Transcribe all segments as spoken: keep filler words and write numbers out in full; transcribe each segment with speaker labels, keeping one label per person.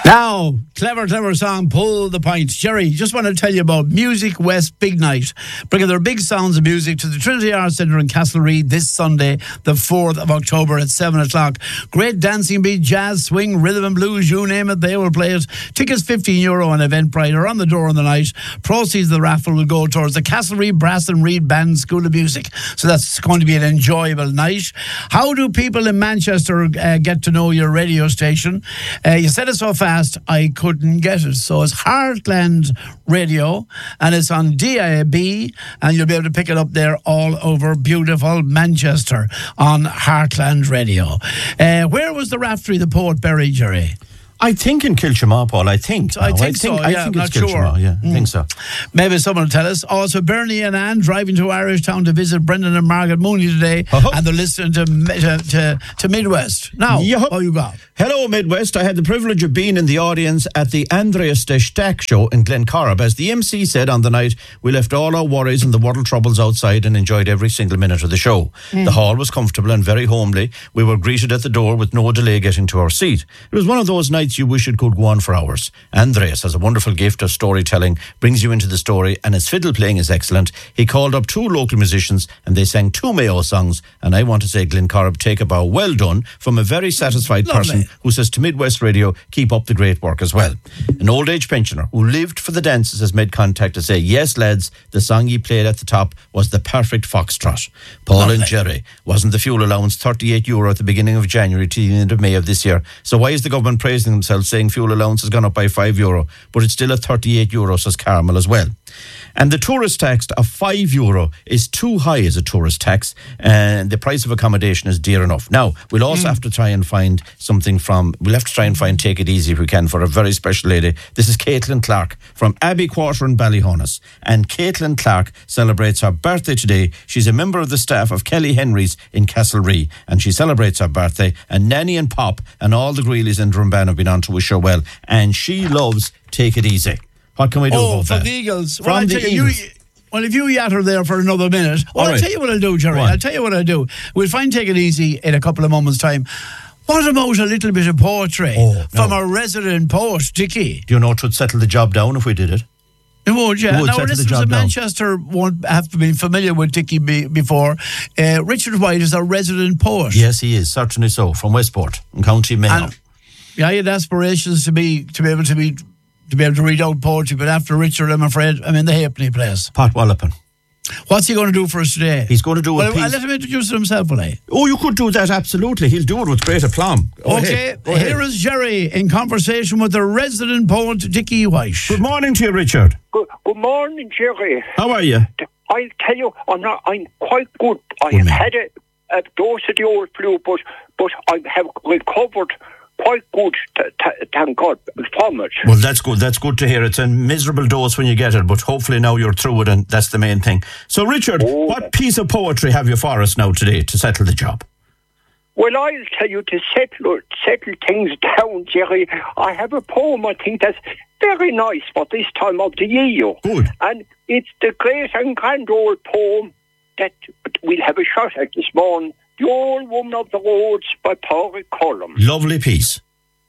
Speaker 1: Now, clever, clever song, Pull the Point. Jerry, just want to tell you about Music West Big Night, bringing their big sounds of music to the Trinity Arts Centre in Castlereagh this Sunday, the fourth of October at seven o'clock. Great dancing beat, jazz, swing, rhythm and blues, you name it, they will play it. Tickets fifteen euro on Eventbrite or on the door on the night. Proceeds of the raffle will go towards the Castlereagh Brass and Reed Band School of Music. So that's going to be an enjoyable night. How do people in Manchester uh, get to know your radio station? Uh, you said it so fast, I couldn't get it. So it's Heartland Radio, and it's on D A B, and you'll be able to pick it up there all over beautiful Manchester on Heartland Radio. Uh, where was the Raftery, the poet, buried, Jerry?
Speaker 2: I think in Kilchamaw, Paul. I think.
Speaker 1: So I, think
Speaker 2: I think
Speaker 1: so.
Speaker 2: I
Speaker 1: Yeah,
Speaker 2: think
Speaker 1: I'm
Speaker 2: it's
Speaker 1: not
Speaker 2: Kilchamaw.
Speaker 1: sure.
Speaker 2: Yeah, I
Speaker 1: mm.
Speaker 2: think so.
Speaker 1: Maybe someone will tell us. Also, Bernie and Anne driving to Irish Town to visit Brendan and Margaret Mooney today,
Speaker 2: Uh-huh.
Speaker 1: and they're listening to to, to, to Midwest. Now,
Speaker 2: Yep.
Speaker 1: what you got?
Speaker 2: Hello, Midwest. I had the privilege of being in the audience at the Andreas de Stack show in Glencorrib. As the M C said on the night, we left all our worries and the world troubles outside and enjoyed every single minute of the show. Mm. The hall was comfortable and very homely. We were greeted at the door with no delay getting to our seat. It was one of those nights you wish it could go on for hours. Andreas has a wonderful gift of storytelling, brings you into the story, and his fiddle playing is excellent. He called up two local musicians and they sang two Mayo songs, and I want to say, Glencorrib, take a bow. Well done from a very satisfied
Speaker 1: Lovely.
Speaker 2: person who says to Midwest Radio, keep up the great work as well. An old age pensioner who lived for the dances has made contact to say, yes, lads, the song you played at the top was the perfect foxtrot. Paul
Speaker 1: Lovely.
Speaker 2: and Jerry, wasn't the fuel allowance thirty-eight euro at the beginning of January to the end of May of this year? So why is the government praising themselves, saying fuel allowance has gone up by five euro, but it's still at thirty-eight euro, says Carmel as well. And the tourist tax of five euro is too high as a tourist tax, and the price of accommodation is dear enough. Now, we'll also mm. have to try and find something from, we'll have to try and find Take It Easy if we can for a very special lady. This is Caitlin Clark from Abbey Quarter in Ballyhonus. And Caitlin Clark celebrates her birthday today. She's a member of the staff of Kelly Henry's in Castlereagh, and she celebrates her birthday. And Nanny and Pop and all the Greeleys in Drumban have been on to wish her well. And she loves Take It Easy. What can we do
Speaker 1: oh,
Speaker 2: about
Speaker 1: from
Speaker 2: that?
Speaker 1: the Eagles.
Speaker 2: From
Speaker 1: well, I'll
Speaker 2: the
Speaker 1: tell you,
Speaker 2: Eagles.
Speaker 1: you, well, if you yatter there for another minute, well,
Speaker 2: All
Speaker 1: I'll
Speaker 2: right.
Speaker 1: tell you what I'll do, Jerry.
Speaker 2: Go on.
Speaker 1: I'll tell you what I'll do. We'll find Take It Easy in a couple of moments' time. What about a little bit of poetry
Speaker 2: Oh,
Speaker 1: from
Speaker 2: no.
Speaker 1: our resident poet, Dickie?
Speaker 2: Do you know it would settle the job down if we did it?
Speaker 1: It would, yeah.
Speaker 2: It would
Speaker 1: now,
Speaker 2: settle the
Speaker 1: listeners
Speaker 2: job
Speaker 1: in
Speaker 2: down.
Speaker 1: Manchester won't have been familiar with Dickie be, before. Uh, Richard White is our resident poet.
Speaker 2: Yes, he is, certainly so, from Westport in County Mayo.
Speaker 1: And yeah, he had aspirations to be to be able to be to be able to read out poetry, but after Richard, I'm afraid, I'm in the halfpenny place.
Speaker 2: Pat Wallopin.
Speaker 1: What's he going to do for us today?
Speaker 2: He's going to do a
Speaker 1: well,
Speaker 2: piece.
Speaker 1: I'll let him introduce himself, will I?
Speaker 2: Oh, you could do that, absolutely. He'll do it with great aplomb. Go
Speaker 1: Okay,
Speaker 2: ahead. Go ahead.
Speaker 1: here is Jerry in conversation with the resident poet, Dickie White.
Speaker 2: Good morning to you, Richard.
Speaker 3: Good, good morning, Jerry.
Speaker 2: How are you?
Speaker 3: I'll tell you, I'm not. I'm quite good. I
Speaker 2: Good
Speaker 3: have
Speaker 2: man.
Speaker 3: had a, a dose of the old flu, but but I have recovered quite good. T- t- thank God from it.
Speaker 2: Well, that's good. That's good to hear. It's a miserable dose when you get it, but hopefully now you're through it, and that's the main thing. So, Richard,
Speaker 3: Oh.
Speaker 2: what piece of poetry have you for us now today to settle the job?
Speaker 3: Well, I'll tell you to settle settle things down, Jerry. I have a poem I think that's very nice for this time of the year.
Speaker 2: Good.
Speaker 3: And it's the great and grand old poem that we'll have a shot at this morning. The Old Woman of the Roads by Pádraig Colum.
Speaker 2: Lovely piece.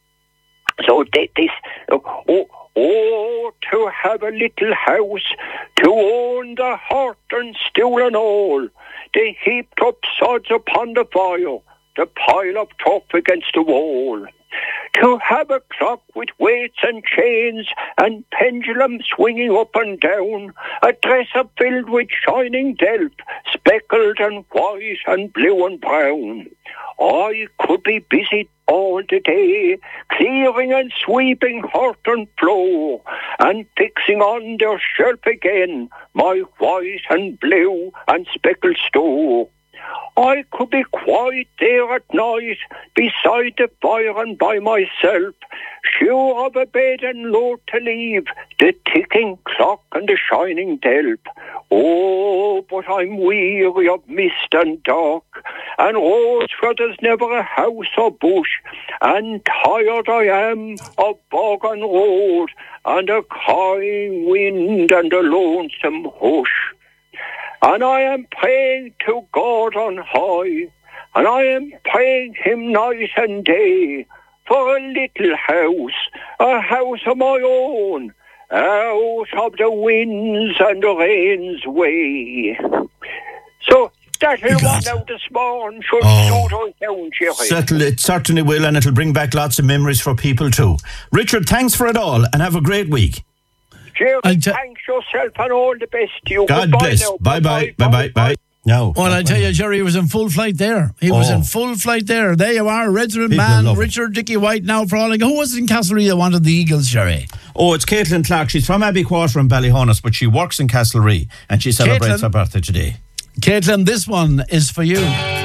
Speaker 3: So th- this, oh, oh, oh, to have a little house, to own the heart and stool and all, they heaped up sods upon the fire, to pile up tough against the wall. To have a clock with weights and chains and pendulum swinging up and down, a dresser filled with shining delp, speckled and white and blue and brown. I could be busy all the day, clearing and sweeping hearth and floor, and fixing on their shelf again my white and blue and speckled store. I could be quiet there at night, beside the fire and by myself, sure of a bed and load to leave, the ticking clock and the shining delp. Oh, but I'm weary of mist and dark, and roads where there's never a house or bush, and tired I am of bog and road, and a crying wind and a lonesome hush. And I am praying to God on high, and I am praying him night and day, for a little house, a house of my own, out of the winds and the rain's way. So that'll run out this morning, should
Speaker 2: Oh.
Speaker 3: suit us down, Jerry.
Speaker 2: Settle, it certainly will, and it'll bring back lots of memories for people too. Richard, thanks for it all, and have a great week.
Speaker 3: Jerry,
Speaker 1: I'll ta-
Speaker 3: thanks yourself and all the best to you.
Speaker 2: God
Speaker 3: Goodbye
Speaker 2: bless.
Speaker 3: now.
Speaker 2: Bye bye. Bye bye. Bye. No.
Speaker 1: Well, I tell you, Jerry, he was in full flight there. He was
Speaker 2: Oh.
Speaker 1: in full flight there. There you are, resident
Speaker 2: People
Speaker 1: man,
Speaker 2: love it.
Speaker 1: Richard Dickie White now for all. Who was it in Castlereagh that wanted the Eagles, Jerry?
Speaker 2: Oh, it's Caitlin Clark. She's from Abbey Quarter in Ballyhonus, but she works in Castlereagh, and she celebrates
Speaker 1: Caitlin?
Speaker 2: her birthday today.
Speaker 1: Caitlin, this one is for you.